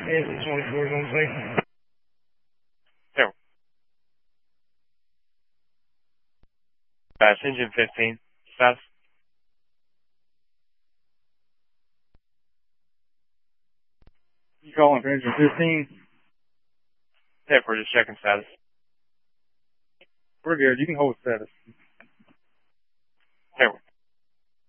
24 is on station. There. Engine 15. Status. You calling for engine 15? Yeah, we're just checking status. We're good. You can hold status. There.